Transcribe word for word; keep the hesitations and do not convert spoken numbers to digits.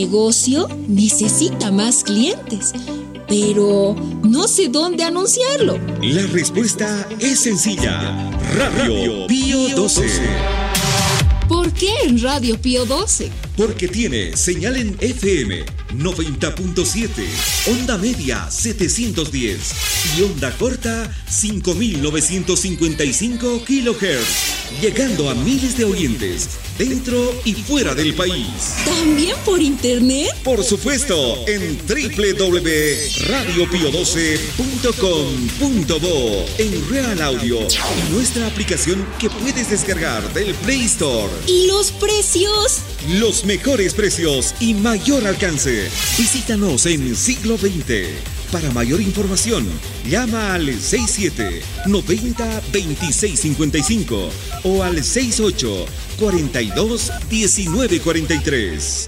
negocio necesita más clientes, pero no sé dónde anunciarlo. La respuesta es sencilla. Radio Pío doce. ¿Por qué en Radio Pío doce? Porque tiene señal en F M noventa punto siete, onda media setecientos diez y onda corta cinco mil novecientos cincuenta y cinco kilohertz, llegando a miles de oyentes dentro y fuera del país. ¿También por internet? Por supuesto, en doble u doble u doble u punto radio pío doce punto com punto bo, en Real Audio y nuestra aplicación que puedes descargar del Play Store. ¿Y los precios? Los mejores precios y mayor alcance. Visítanos en Siglo veinte. Para mayor información, llama al seis siete noventa veintiséis cincuenta y cinco o al seis ocho cuarenta y dos diecinueve cuarenta y tres.